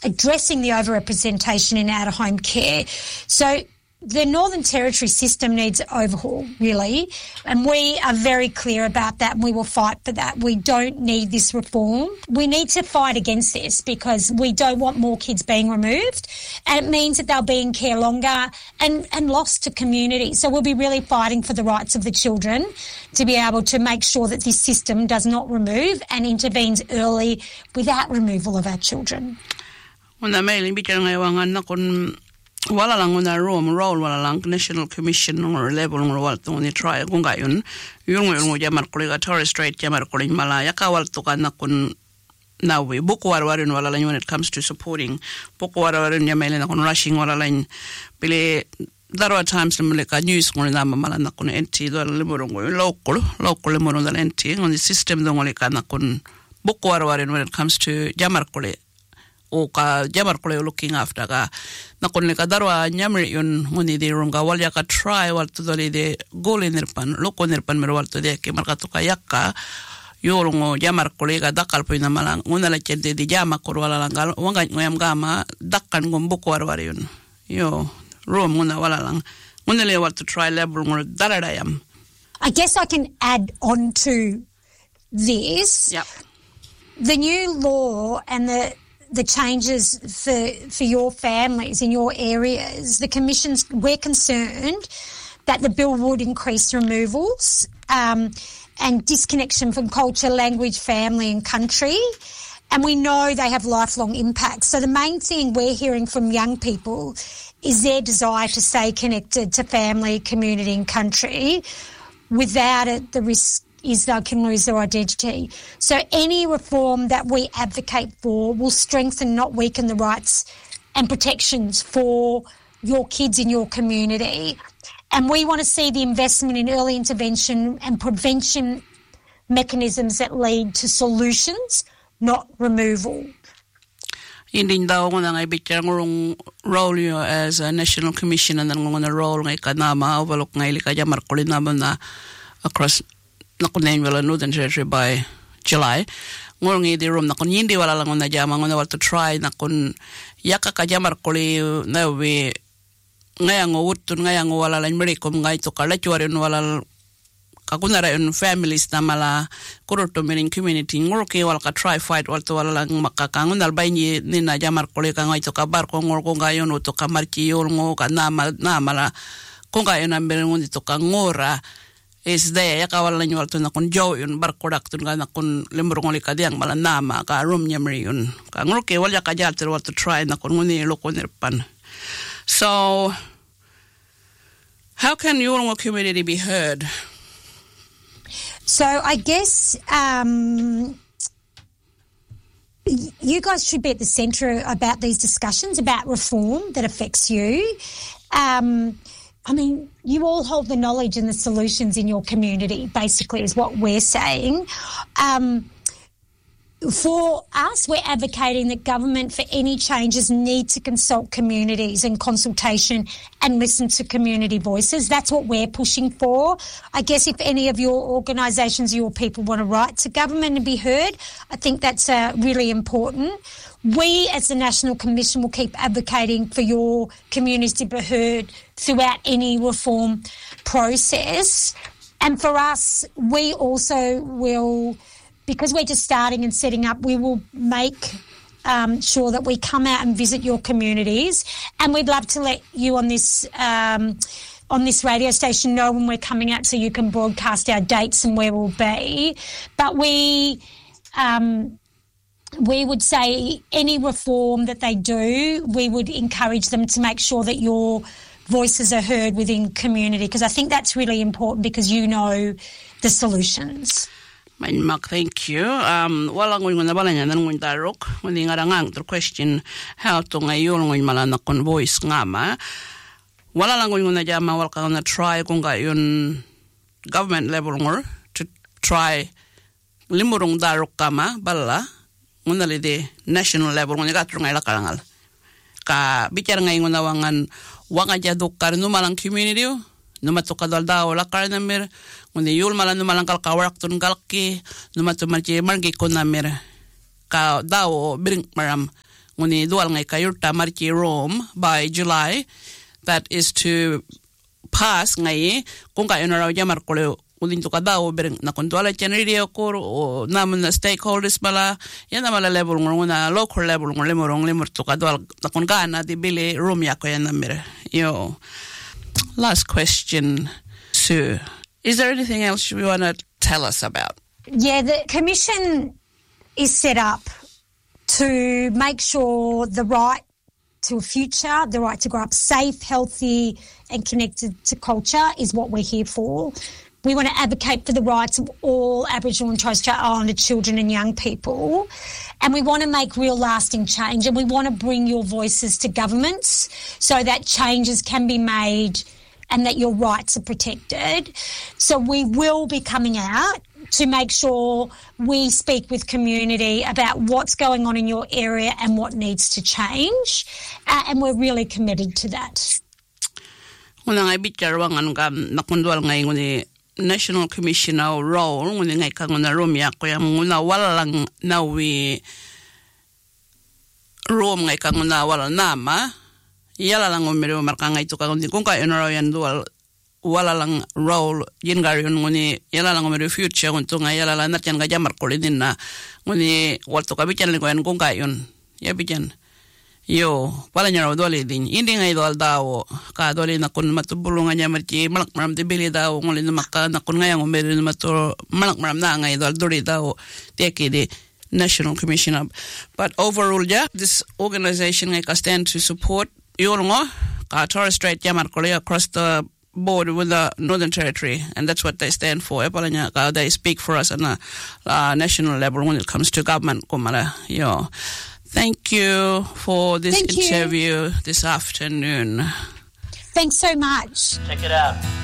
addressing the overrepresentation in out-of-home care. So the Northern Territory system needs overhaul, really, and we are very clear about that, and we will fight for that. We don't need this reform. We need to fight against this because we don't want more kids being removed, and it means that they'll be in care longer and lost to community. So we'll be really fighting for the rights of the children to be able to make sure that this system does not remove and intervenes early without removal of our children. Wala lang una role wala lang National Commission or level ng wala tong ni try kung gayon yung jamar kuliga Torres Strait jamar kuling malaya kawal to kan kun nawi bukwar-warin wala lang when it comes to supporting bukwar-warin yamel na kun rushing wala lang pili daro times lumulika news kun na mamala na kun NT do limurong local limurong dal NT on the system do ngolika na kun bukwar-warin when it comes to jamar kuliga o ka jamar kule looking after ka na kunle ka darwa nyamri yun nguni di runga walya ka try wal to dali de gole nirpan loko nirpan mer wal to de ke marka to ka yakka yorungo jamar kule ka dakal po na malang nguna la chente di jama ko wala lang wanga ngoyam gama dakkan gombo ko war yun yo rom nguna wala lang nguna le wal to try level ngor darada yam. I guess I can add on to this. Yep. The new law and the changes for your families in your areas, we're concerned that the bill would increase removals and disconnection from culture, language, family and country. And we know they have lifelong impacts. So the main thing we're hearing from young people is their desire to stay connected to family, community and country. Without it, the risk is they can lose their identity. So any reform that we advocate for will strengthen, not weaken the rights and protections for your kids in your community. And we want to see the investment in early intervention and prevention mechanisms that lead to solutions, not removal. Hindi daw ko na ngay bitya ngurong role yo as a national commission and ngong na role ngay kanama overlook ngay lika jamar kulin naman na across nakunin wala Northern Territory by July. Ngurong di room nakun hindi wala lang na jama ngona wala to try nakun yaka ka jamar kuli na we ngayang utun ngayang wala lang merikom ngay to kala chuarin wala kakunara yung families na mala kuruto meaning community nguruki wala ka try fight wala to wala lang makakangun albay ni na jamar kuli ka ngay to ka barko ngurko ngayon to ka marki yolngo ka na mala kung ngayon na meron to ka ngora is there yaka wala nyo walto na kun jow yun barkodak tun ka na kun limurong ka diyang mala nama ka room nyamri yun ka nguruki wala ka jalter wala to try na kun nguni loko nirpan. So how can your community be heard? So I guess you guys should be at the centre about these discussions about reform that affects you. I mean, you all hold the knowledge and the solutions in your community, basically, is what we're saying. For us, we're advocating that government, for any changes, need to consult communities and consultation and listen to community voices. That's what we're pushing for. I guess if any of your organisations, your people want to write to government and be heard, I think that's really important. We, as the National Commission, will keep advocating for your communities to be heard throughout any reform process. And for us, we also will, because we're just starting and setting up, we will make sure that we come out and visit your communities. And we'd love to let you on this radio station know when we're coming out so you can broadcast our dates and where we'll be. But we would say any reform that they do, we would encourage them to make sure that your voices are heard within community, because I think that's really important because you know the solutions. Mark, thank you. Wala ngon na bala nya ngon darok when nga rangang the question how to ngayon ngon mala na kon voice ngama. Wala lang ngon na jama wal ka na try kung gayon government level ngor to try limurong darok kama bala ngona lide national level ngon ga trung ila kalangal. Ka bicara ngayon na wangan wanga jaduk kar no malang community numato kadal daw la kar namer ngunit yul malan numalang kal kawarak tun galki numato marje margi ko namer ka daw bring maram nguni dual ngai kayurta marki Rome by July. That is to pass ngai kung kayo na raw jamar kole ulin to kadao bereng na kontuala chanradio ko o naman na stakeholders bala yan na mala level ngona local level ngole morong lemor to kadao na kon kana di bili room ya ko yan namere. Yo, last question, Sue. Is there anything else you want to tell us about? Yeah, the commission is set up to make sure the right to a future, the right to grow up safe, healthy and connected to culture is what we're here for. We want to advocate for the rights of all Aboriginal and Torres Strait Islander children and young people, and we want to make real lasting change, and we want to bring your voices to governments so that changes can be made and that your rights are protected. So we will be coming out to make sure we speak with community about what's going on in your area and what needs to change, and we're really committed to that. Una ngai bicara wangan kam nakundwal ngai nguni National Commissioner role nguni ngai ka nguna Romia ko yang nguna walalang nawi Rom ngai ka nguna wala nama yala lang umero marka ngai to ka nguni kung ka enro yan dual wala lang role yingarion nguni yala lang umero future unto ngai yala lang natyan ga jamar ko din na nguni walto ka bican ko yan kung ka yon ya bican yo wala nya raw dole din indi ngai dol dawo ka dole na kun matubulungan nya marti malak maram de bili dawo ngoli na makka na kun ngai ngomero na mato malak maram na ngai dol dole dawo teke de National Commission. But overall ja this organization ngai ka stand to support yolngo ka Torres Strait jamar ko across the board with the Northern Territory, and that's what they stand for. They speak for us on a national level when it comes to government. Yo. Thank you for this interview this afternoon. Thanks so much. Check it out.